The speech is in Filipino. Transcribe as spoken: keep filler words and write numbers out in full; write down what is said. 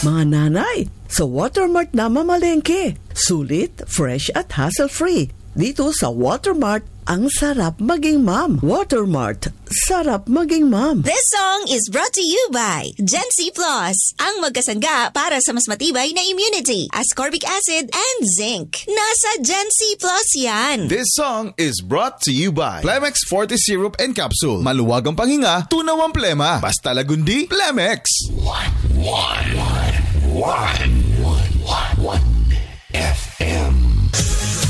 Mga nanay, sa Watermart na mamalengke. Sulit, fresh at hassle-free. Dito sa Watermart, ang sarap maging mom. Watermart, sarap maging mom. This song is brought to you by Gen C Plus, ang magkasangga para sa mas matibay na immunity, ascorbic acid and zinc. Nasa Gen C Plus yan. This song is brought to you by Plemex Forte Syrup and Capsule. Maluwag ang panghinga, tunaw ang plema. Basta lagundi, Plemex. One, one, one, one.